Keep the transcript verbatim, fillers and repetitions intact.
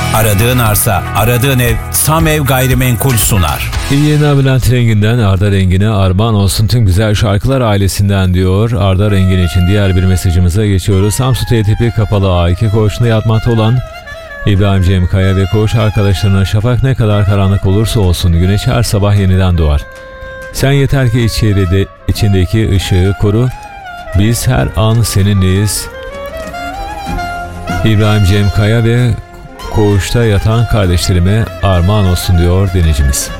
Aradığın arsa, aradığın ev, Samev Gayrimenkul sunar. İyi yayınlar Bülent Rengin'den. Arda Rengin'e armağan olsun tüm güzel şarkılar ailesinden diyor. Arda Rengin için diğer bir mesajımıza geçiyoruz. Samsun T T P kapalı A iki koğuşunda yatmakta olan İbrahim Cem Kaya ve koğuş arkadaşlarına şafak ne kadar karanlık olursa olsun güneş her sabah yeniden doğar. Sen yeter ki içeride, içindeki ışığı koru. Biz her an seninleyiz. İbrahim Cem Kaya ve koğuşta yatan kardeşlerime armağan olsun diyor dinleyicimiz.